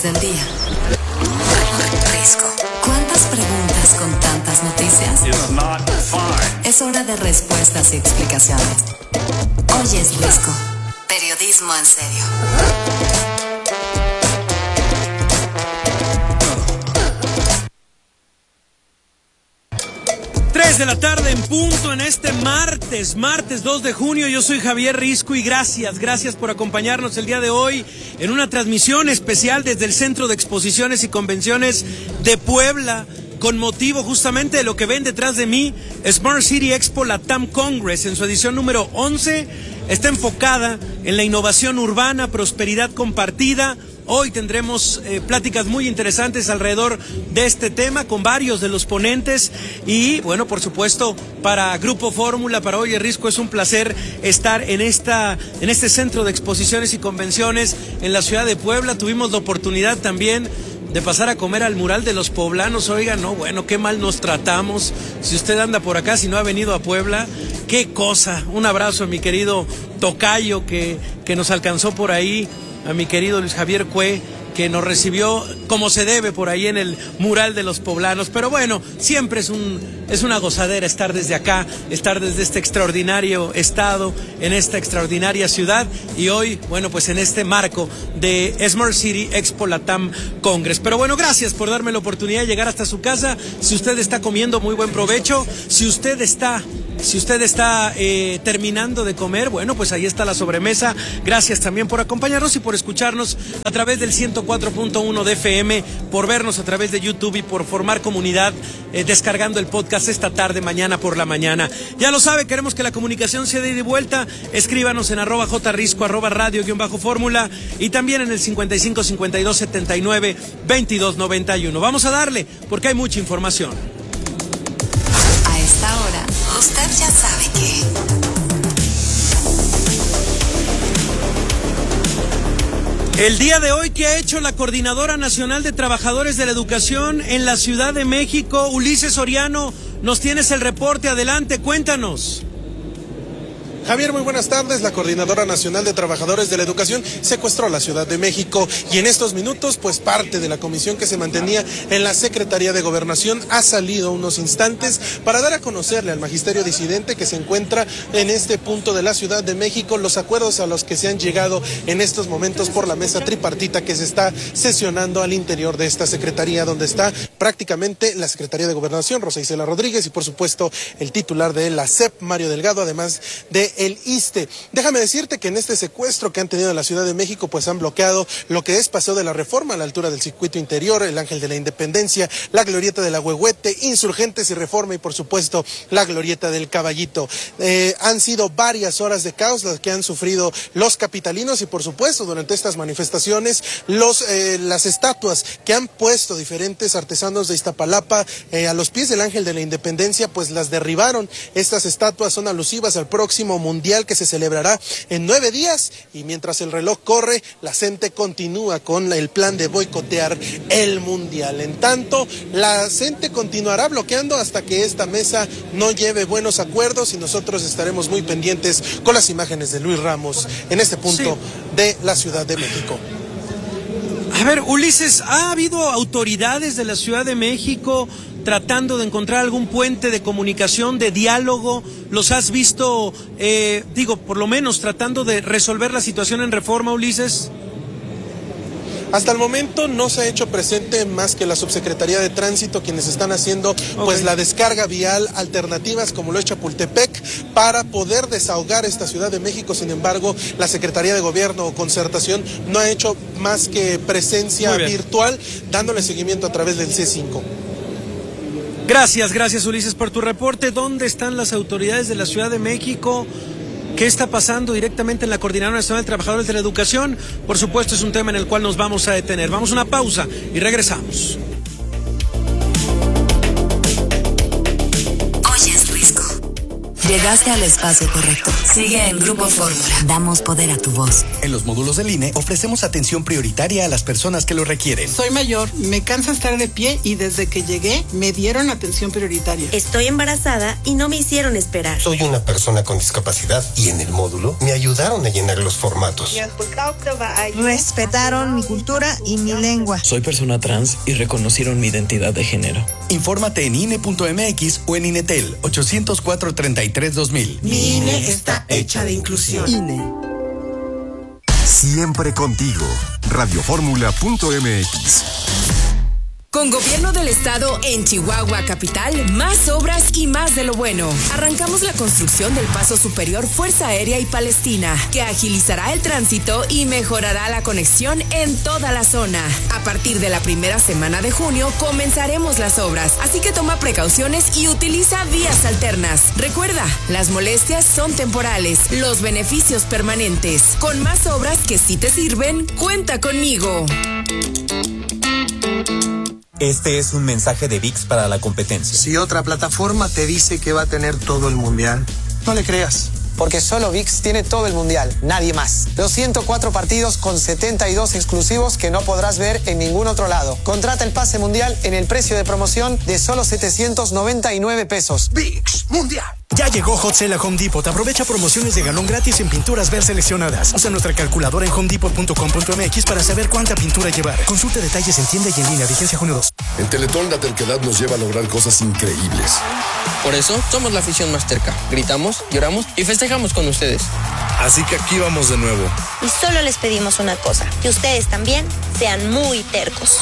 noticias del día. Risco. ¿Cuántas preguntas con tantas noticias? Es hora de respuestas y explicaciones. Hoy es Risco. Periodismo en serio. 3 de la tarde en punto en este martes 2 de junio. Yo soy Javier Risco y gracias por acompañarnos el día de hoy en una transmisión especial desde el Centro de Exposiciones y Convenciones de Puebla, con motivo justamente de lo que ven detrás de mí, Smart City Expo Latam Congress, en su edición número 11, está enfocada en la innovación urbana, prosperidad compartida. Hoy tendremos pláticas muy interesantes alrededor de este tema con varios de los ponentes y, bueno, por supuesto, para Grupo Fórmula, para Hoy es Risco, es un placer estar en este Centro de Exposiciones y Convenciones en la ciudad de Puebla. Tuvimos la oportunidad también de pasar a comer al mural de los poblanos. Oigan, no, bueno, qué mal nos tratamos. Si usted anda por acá, si no ha venido a Puebla, qué cosa. Un abrazo a mi querido tocayo que nos alcanzó por ahí, a mi querido Luis Javier Cue, que nos recibió como se debe por ahí en el mural de los poblanos. Pero bueno, siempre es una gozadera estar desde acá, estar desde este extraordinario estado, en esta extraordinaria ciudad, y hoy, bueno, pues en este marco de Smart City Expo Latam Congress. Pero bueno, gracias por darme la oportunidad de llegar hasta su casa. Si usted está comiendo, muy buen provecho. Si usted está terminando de comer, bueno, pues ahí está la sobremesa. Gracias también por acompañarnos y por escucharnos a través del 104.1 de FM, por vernos a través de YouTube y por formar comunidad descargando el podcast esta tarde, mañana por la mañana. Ya lo sabe, queremos que la comunicación sea de ida y vuelta. Escríbanos en @jrisco, @radio_fórmula y también en el 55 52 79 22 91. Vamos a darle, porque hay mucha información. A esta hora, usted ya sabe que... El día de hoy, ¿qué ha hecho la Coordinadora Nacional de Trabajadores de la Educación en la Ciudad de México? Ulises Soriano, nos tienes el reporte, adelante, cuéntanos. Javier, muy buenas tardes. La Coordinadora Nacional de Trabajadores de la Educación secuestró la Ciudad de México y en estos minutos, pues parte de la comisión que se mantenía en la Secretaría de Gobernación ha salido unos instantes para dar a conocerle al magisterio disidente que se encuentra en este punto de la Ciudad de México los acuerdos a los que se han llegado en estos momentos por la mesa tripartita que se está sesionando al interior de esta secretaría, donde está prácticamente la Secretaría de Gobernación, Rosa Isela Rodríguez, y por supuesto el titular de la SEP, Mario Delgado, además de el ISSSTE. Déjame decirte que en este secuestro que han tenido en la Ciudad de México, pues han bloqueado lo que es Paseo de la Reforma a la altura del Circuito Interior, el Ángel de la Independencia, la Glorieta de la Huehuete, Insurgentes y Reforma y por supuesto la Glorieta del Caballito. Han sido varias horas de caos las que han sufrido los capitalinos y por supuesto durante estas manifestaciones las estatuas que han puesto diferentes artesanos de Iztapalapa a los pies del Ángel de la Independencia, pues las derribaron. Estas estatuas son alusivas al próximo mundial que se celebrará en 9 días y mientras el reloj corre, la CENTE continúa con el plan de boicotear el mundial. En tanto, la CENTE continuará bloqueando hasta que esta mesa no lleve buenos acuerdos y nosotros estaremos muy pendientes con las imágenes de Luis Ramos en este punto de la Ciudad de México. A ver, Ulises, ¿ha habido autoridades de la Ciudad de México tratando de encontrar algún puente de comunicación, de diálogo? ¿Los has visto, por lo menos tratando de resolver la situación en Reforma, Ulises? Hasta el momento no se ha hecho presente más que la Subsecretaría de Tránsito, quienes están haciendo pues la descarga vial, alternativas como lo ha hecho Chapultepec para poder desahogar esta Ciudad de México. Sin embargo, la Secretaría de Gobierno o Concertación no ha hecho más que presencia virtual, dándole seguimiento a través del C5. Gracias Ulises por tu reporte. ¿Dónde están las autoridades de la Ciudad de México? ¿Qué está pasando directamente en la Coordinadora Nacional de Trabajadores de la Educación? Por supuesto, es un tema en el cual nos vamos a detener. Vamos a una pausa y regresamos. Hoy es Risco. Llegaste al espacio correcto. Sigue en Grupo Fórmula. Damos poder a tu voz. En los módulos del INE ofrecemos atención prioritaria a las personas que lo requieren. Soy mayor, me cansa estar de pie y desde que llegué me dieron atención prioritaria. Estoy embarazada y no me hicieron esperar. Soy una persona con discapacidad y en el módulo me ayudaron a llenar los formatos. Respetaron mi cultura y mi lengua. Soy persona trans y reconocieron mi identidad de género. Infórmate en INE.mx o en INETEL 804-33-2000. Mi INE está hecha de inclusión. INE. Siempre contigo. Radioformula.mx. Con Gobierno del Estado en Chihuahua Capital, más obras y más de lo bueno. Arrancamos la construcción del Paso Superior Fuerza Aérea y Palestina, que agilizará el tránsito y mejorará la conexión en toda la zona. A partir de la primera semana de junio comenzaremos las obras, así que toma precauciones y utiliza vías alternas. Recuerda, las molestias son temporales, los beneficios permanentes. Con más obras que sí te sirven, cuenta conmigo. Este es un mensaje de ViX para la competencia. Si otra plataforma te dice que va a tener todo el mundial, no le creas. Porque solo ViX tiene todo el mundial, nadie más. Los 104 partidos con 72 exclusivos que no podrás ver en ningún otro lado. Contrata el pase mundial en el precio de promoción de solo 799 pesos. ViX Mundial. Ya llegó Hot Sale a Home Depot. Aprovecha promociones de galón gratis en pinturas Ver seleccionadas. Usa nuestra calculadora en homedepot.com.mx para saber cuánta pintura llevar. Consulta detalles en tienda y en línea. Vigencia junio 2. En Teletón la terquedad nos lleva a lograr cosas increíbles. Por eso somos la afición más terca. Gritamos, lloramos y festejamos con ustedes. Así que aquí vamos de nuevo. Y solo les pedimos una cosa, que ustedes también sean muy tercos.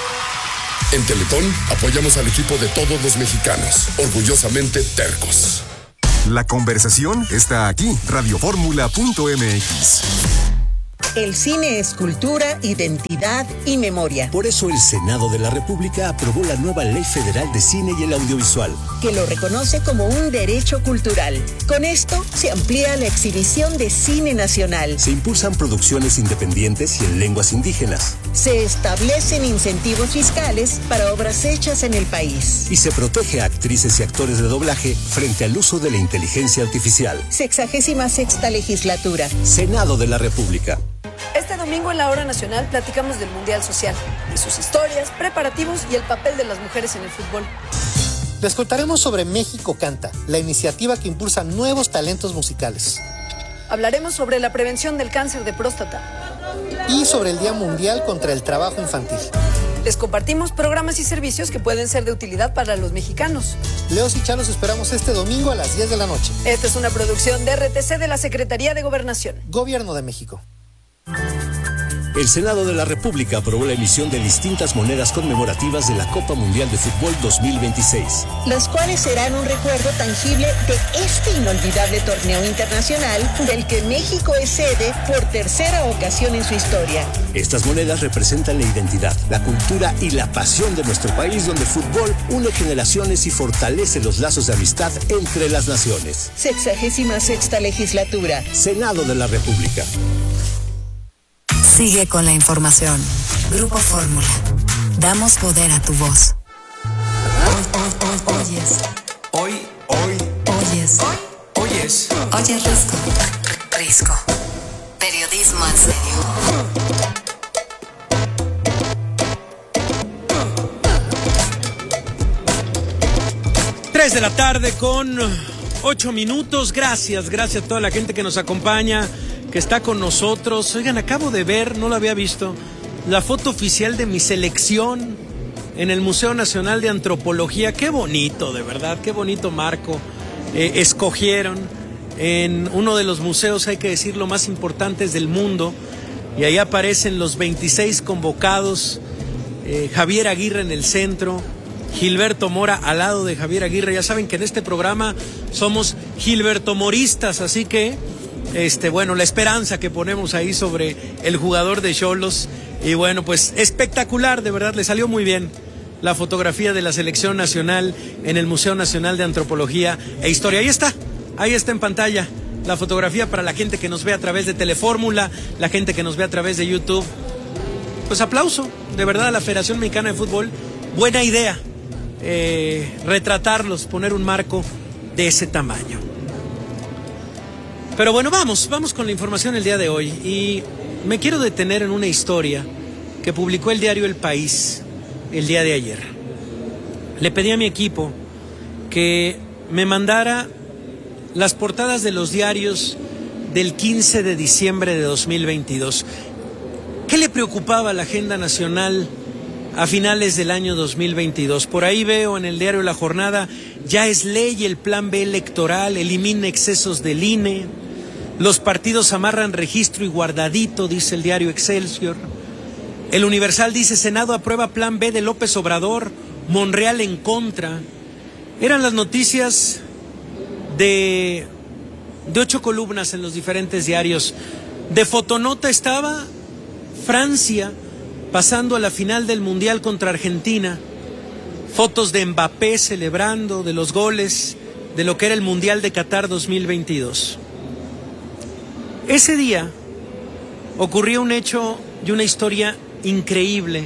En Teletón apoyamos al equipo de todos los mexicanos. Orgullosamente tercos. La conversación está aquí. Radioformula.mx. El cine es cultura, identidad y memoria. Por eso el Senado de la República aprobó la nueva Ley Federal de Cine y el Audiovisual, que lo reconoce como un derecho cultural. Con esto se amplía la exhibición de cine nacional. Se impulsan producciones independientes y en lenguas indígenas. Se establecen incentivos fiscales para obras hechas en el país. Y se protege a actrices y actores de doblaje frente al uso de la inteligencia artificial. 66ª legislatura. Senado de la República. Este domingo en la Hora Nacional platicamos del Mundial Social, de sus historias, preparativos y el papel de las mujeres en el fútbol. Les contaremos sobre México Canta, la iniciativa que impulsa nuevos talentos musicales. Hablaremos sobre la prevención del cáncer de próstata. Y sobre el Día Mundial contra el Trabajo Infantil. Les compartimos programas y servicios que pueden ser de utilidad para los mexicanos. Leos y Chalos esperamos este domingo a las 10 de la noche. Esta es una producción de RTC de la Secretaría de Gobernación. Gobierno de México. El Senado de la República aprobó la emisión de distintas monedas conmemorativas de la Copa Mundial de Fútbol 2026. Las cuales serán un recuerdo tangible de este inolvidable torneo internacional del que México es sede por tercera ocasión en su historia. Estas monedas representan la identidad, la cultura y la pasión de nuestro país, donde el fútbol une generaciones y fortalece los lazos de amistad entre las naciones. 66ª legislatura. Senado de la República. Sigue con la información. Grupo Fórmula. Damos poder a tu voz. Oyes. Oyes. Oyes Risco. Risco. Periodismo en serio. 3 de la tarde con 8 minutos. Gracias a toda la gente que nos acompaña, que está con nosotros. Oigan, acabo de ver, no lo había visto, la foto oficial de mi selección en el Museo Nacional de Antropología. Qué bonito, de verdad, qué bonito marco escogieron en uno de los museos, hay que decirlo, más importantes del mundo. Y ahí aparecen los 26 convocados, Javier Aguirre en el centro, Gilberto Mora al lado de Javier Aguirre. Ya saben que en este programa somos gilbertomoristas, así que bueno, la esperanza que ponemos ahí sobre el jugador de Xolos. Y bueno, pues espectacular, de verdad, le salió muy bien la fotografía de la selección nacional en el Museo Nacional de Antropología e Historia. Ahí está en pantalla la fotografía para la gente que nos ve a través de Telefórmula, la gente que nos ve a través de YouTube. Pues aplauso, de verdad, a la Federación Mexicana de Fútbol. Buena idea, retratarlos, poner un marco de ese tamaño. Pero bueno, vamos con la información el día de hoy. Y me quiero detener en una historia que publicó el diario El País el día de ayer. Le pedí a mi equipo que me mandara las portadas de los diarios del 15 de diciembre de 2022. ¿Qué le preocupaba a la agenda nacional a finales del año 2022? Por ahí veo en el diario La Jornada: ya es ley el plan B electoral, elimina excesos del INE, los partidos amarran registro y guardadito, dice el diario Excelsior. El Universal dice: Senado aprueba plan B de López Obrador, Monreal en contra. Eran las noticias de 8 columnas en los diferentes diarios. De fotonota estaba Francia pasando a la final del Mundial contra Argentina. Fotos de Mbappé celebrando, de los goles, de lo que era el Mundial de Qatar 2022. Ese día ocurrió un hecho y una historia increíble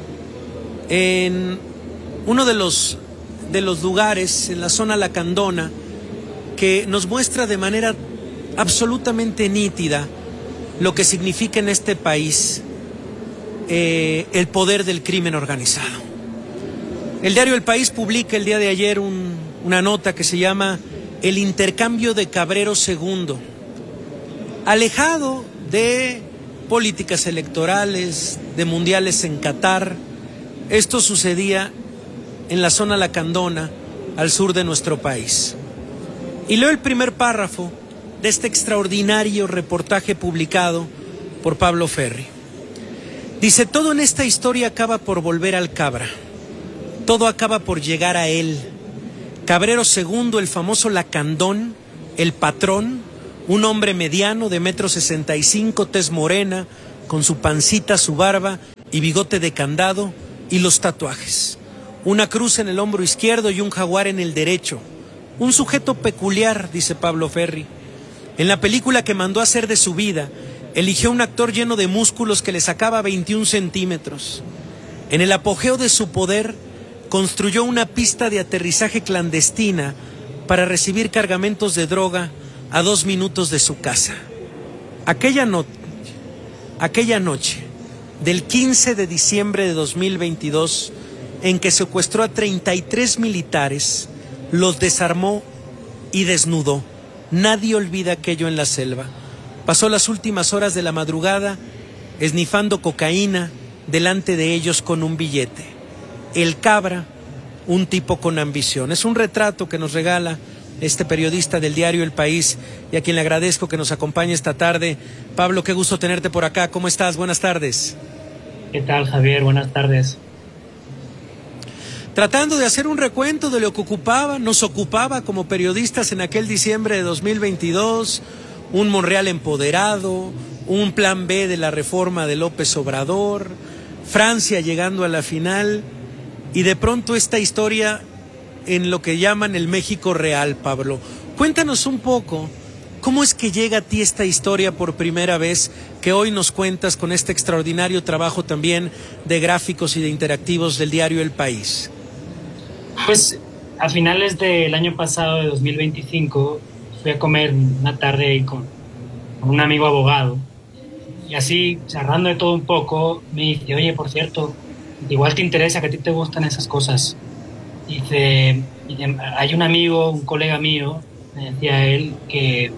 en uno de los lugares, en la zona Lacandona, que nos muestra de manera absolutamente nítida lo que significa en este país el poder del crimen organizado. El diario El País publica el día de ayer una nota que se llama El intercambio de Cabrero II. Alejado de políticas electorales, de mundiales en Qatar, esto sucedía en la zona Lacandona, al sur de nuestro país. Y leo el primer párrafo de este extraordinario reportaje publicado por Pablo Ferri. Dice: todo en esta historia acaba por volver al Cabra. Todo acaba por llegar a él. Cabrero II, el famoso Lacandón, el patrón, un hombre mediano de 1,65 m, tez morena, con su pancita, su barba y bigote de candado y los tatuajes. Una cruz en el hombro izquierdo y un jaguar en el derecho. Un sujeto peculiar, dice Pablo Ferri. En la película que mandó a hacer de su vida, eligió un actor lleno de músculos que le sacaba 21 centímetros. En el apogeo de su poder, construyó una pista de aterrizaje clandestina para recibir cargamentos de droga a 2 minutos de su casa. Aquella noche del 15 de diciembre de 2022, en que secuestró a 33 militares, los desarmó y desnudó. Nadie olvida aquello en la selva. Pasó las últimas horas de la madrugada esnifando cocaína delante de ellos con un billete. El Cabra, un tipo con ambición. Es un retrato que nos regala este periodista del diario El País y a quien le agradezco que nos acompañe esta tarde. Pablo, qué gusto tenerte por acá. ¿Cómo estás? Buenas tardes. ¿Qué tal, Javier? Buenas tardes. Tratando de hacer un recuento de lo que nos ocupaba como periodistas en aquel diciembre de 2022, un Monreal empoderado, un plan B de la reforma de López Obrador, Francia llegando a la final, y de pronto esta historia en lo que llaman el México real, Pablo. Cuéntanos un poco, ¿cómo es que llega a ti esta historia por primera vez, que hoy nos cuentas con este extraordinario trabajo también de gráficos y de interactivos del diario El País? Pues a finales del año pasado, de 2025, fui a comer una tarde ahí con un amigo abogado, y así, charlando de todo un poco, me dice: oye, por cierto, igual te interesa, que a ti te gustan esas cosas. Dice, hay un amigo, un colega mío, me decía él, que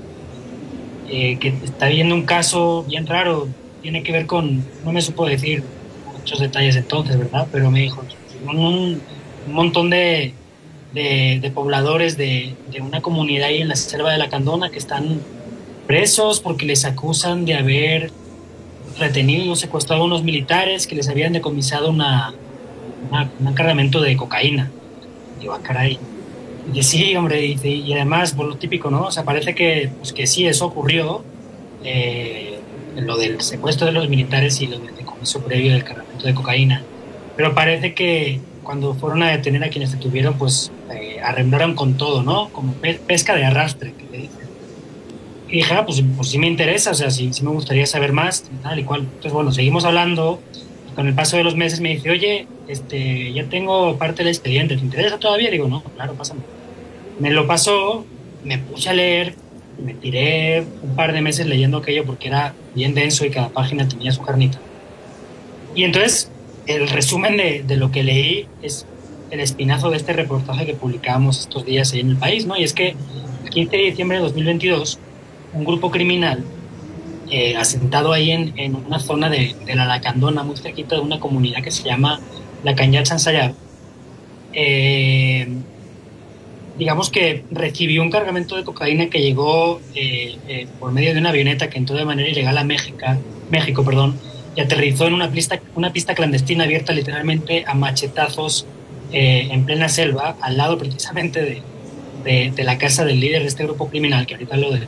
está viendo un caso bien raro, tiene que ver con, no me supo decir muchos detalles entonces, ¿verdad? Pero me dijo, un montón de pobladores de una comunidad ahí en la selva de Lacandona que están presos porque les acusan de haber retenido y secuestrado a unos militares que les habían decomisado un cargamento de cocaína. Digo, caray. Y dice, sí, hombre, dice, y además, por lo típico, ¿no? O sea, parece que sí, eso ocurrió, lo del secuestro de los militares y lo del decomiso previo del cargamento de cocaína. Pero parece que cuando fueron a detener a quienes detuvieron, pues arrendaron con todo, ¿no? Como pesca de arrastre, que le dicen. Y dije, pues sí me interesa, o sea, sí me gustaría saber más, tal y cual. Entonces, bueno, seguimos hablando. Con el paso de los meses me dice, oye, ya tengo parte del expediente, ¿te interesa todavía? Digo, no, claro, pásame. Me lo pasó, me puse a leer me tiré un par de meses leyendo aquello porque era bien denso y cada página tenía su carnita. Y entonces el resumen de lo que leí es el espinazo de este reportaje que publicábamos estos días ahí en El País, ¿no? Y es que el 15 de diciembre de 2022, un grupo criminal asentado ahí en una zona de la Lacandona, muy cerquita de una comunidad que se llama La Canyat Sansayar, digamos que recibió un cargamento de cocaína que llegó por medio de una avioneta que entró de manera ilegal a México, y aterrizó en una pista clandestina abierta literalmente a machetazos en plena selva, al lado precisamente de la casa del líder de este grupo criminal, que ahorita lo de.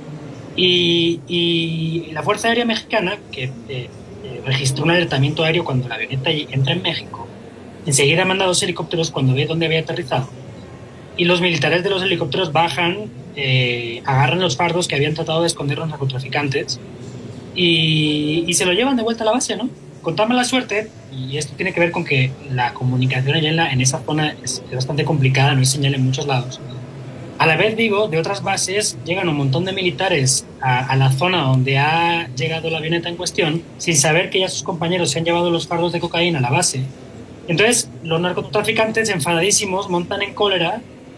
Y la Fuerza Aérea Mexicana, que registró un alertamiento aéreo cuando la avioneta entra en México, enseguida manda 2 helicópteros cuando ve dónde había aterrizado. Y los militares de los helicópteros bajan, agarran los fardos que habían tratado de esconder los narcotraficantes y se lo llevan de vuelta a la base, ¿no? Con tan mala suerte, y esto tiene que ver con que la comunicación allá en esa zona es bastante complicada, no hay señal en muchos lados. A la vez, digo, de otras bases llegan un montón de militares a la zona donde ha llegado la avioneta en cuestión, sin saber que ya sus compañeros se han llevado los fardos de cocaína a la base. Entonces, los narcotraficantes, enfadadísimos, montan en cólera,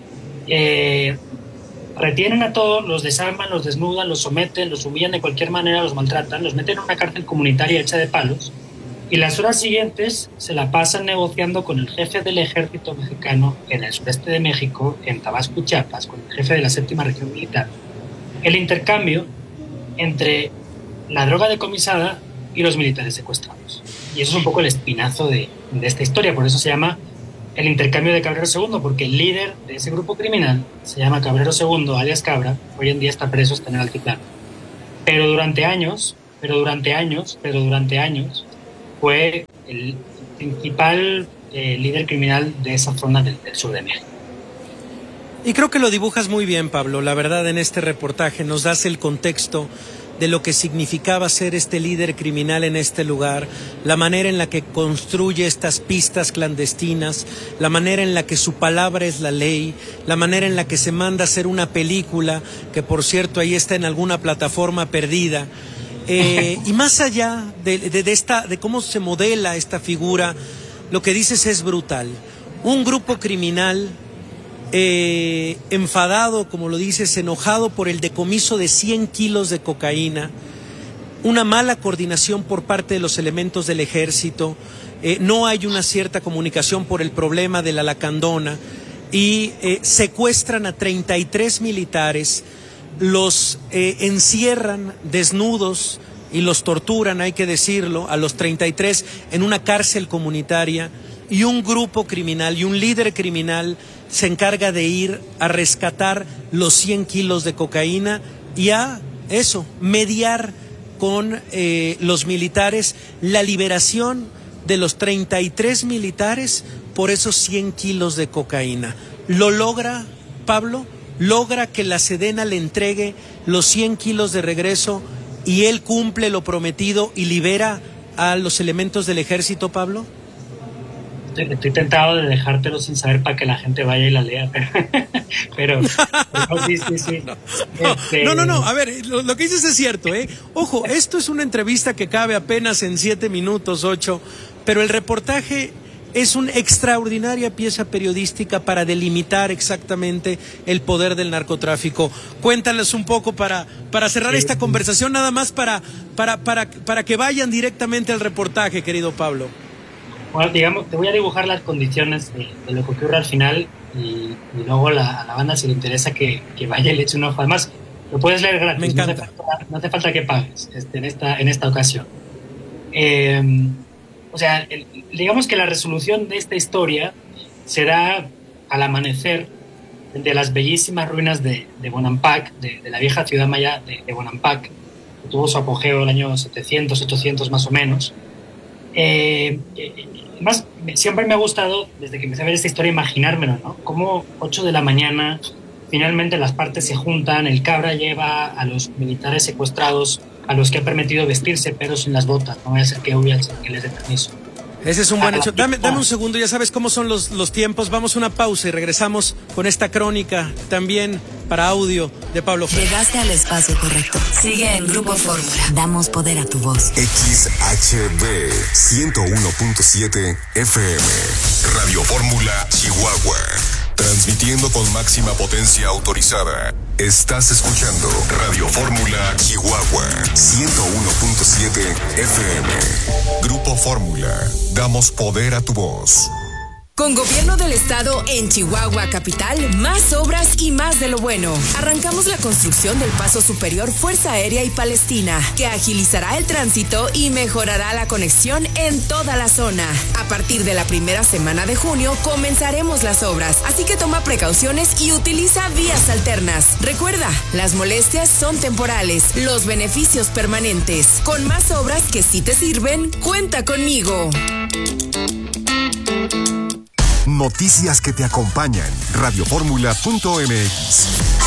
retienen a todos, los desarman, los desnudan, los someten, los humillan de cualquier manera, los maltratan, los meten en una cárcel comunitaria hecha de palos, y las horas siguientes se la pasan negociando con el jefe del ejército mexicano en el sureste de México, en Tabasco y Chiapas, con el jefe de la 7ª región militar, el intercambio entre la droga decomisada y los militares secuestrados. Y eso es un poco el espinazo de esta historia, por eso se llama el intercambio de Cabrero II, porque el líder de ese grupo criminal se llama Cabrero II, alias Cabra, hoy en día está preso, está en el altiplano. Pero durante años, fue el principal líder criminal de esa zona del sur de México. Y creo que lo dibujas muy bien, Pablo. La verdad, en este reportaje nos das el contexto de lo que significaba ser este líder criminal en este lugar, la manera en la que construye estas pistas clandestinas, la manera en la que su palabra es la ley, la manera en la que se manda a hacer una película, que por cierto ahí está en alguna plataforma perdida. Y más allá de cómo se modela esta figura, lo que dices es brutal. Un grupo criminal enfadado, como lo dices, enojado por el decomiso de 100 kilos de cocaína, una mala coordinación por parte de los elementos del ejército, no hay una cierta comunicación por el problema de la Lacandona, y secuestran a 33 militares, los encierran desnudos y los torturan, hay que decirlo, a los 33 en una cárcel comunitaria, y un grupo criminal y un líder criminal se encarga de ir a rescatar los 100 kilos de cocaína y a mediar con los militares la liberación de los 33 militares por esos 100 kilos de cocaína. ¿Lo logra, Pablo? ¿Logra que la Sedena le entregue los 100 kilos de regreso y él cumple lo prometido y libera a los elementos del ejército, Pablo? Estoy tentado de dejártelo sin saber para que la gente vaya y la lea, pero sí. No, a ver, lo que dices es cierto, ¿eh? Ojo, esto es una entrevista que cabe apenas en 7 minutos, 8, pero el reportaje es una extraordinaria pieza periodística para delimitar exactamente el poder del narcotráfico. Cuéntales un poco para cerrar esta conversación, nada más para que vayan directamente al reportaje, querido Pablo. Bueno, digamos, te voy a dibujar las condiciones de lo que ocurre al final y luego a la banda, si le interesa, que vaya y le eche un ojo. Además, lo puedes leer gratis. Me encanta. No hace falta que pagues en esta ocasión. O sea, digamos que la resolución de esta historia se da al amanecer de las bellísimas ruinas de Bonampak, de la vieja ciudad maya de Bonampak, que tuvo su apogeo en el año 700, 800 más o menos. Además, siempre me ha gustado, desde que empecé a ver esta historia, imaginármelo, ¿no? Como 8 de la mañana, finalmente las partes se juntan, el Cabra lleva a los militares secuestrados, a los que ha permitido vestirse, pero sin las botas, no voy a hacer que les dé permiso. Ese es un buen hecho. Dame un segundo, ya sabes cómo son los tiempos. Vamos a una pausa y regresamos con esta crónica también para audio de Pablo Fer. Llegaste al espacio correcto. Sigue en Grupo Fórmula. Damos poder a tu voz. XHB 101.7 FM. Radio Fórmula Chihuahua. Transmitiendo con máxima potencia autorizada. Estás escuchando Radio Fórmula Chihuahua 101.7 FM. Grupo Fórmula. Damos poder a tu voz. Con Gobierno del Estado en Chihuahua Capital, más obras y más de lo bueno. Arrancamos la construcción del Paso Superior Fuerza Aérea y Palestina, que agilizará el tránsito y mejorará la conexión en toda la zona. A partir de la primera semana de junio comenzaremos las obras, así que toma precauciones y utiliza vías alternas. Recuerda, las molestias son temporales, los beneficios permanentes. Con más obras que sí te sirven, cuenta conmigo. Noticias que te acompañan. Radioformula.mx.